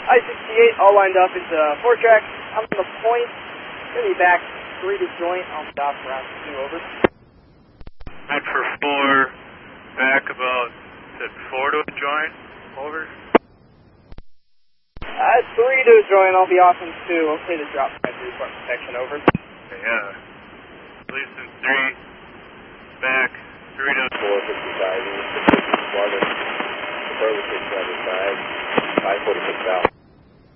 I-68, all lined up. It's 4-track. I'm on the point. Going to be back 3 to joint. I'll stop around 2 over. Good for 4. Back about, is it 4 to a joint? Over. 3 to a joint. I'll be off in 2. Okay, the drop by 3 front protection. Over. Yeah. Release in 3. Back 3 to 455. Water. Service 6 other side. 546 south.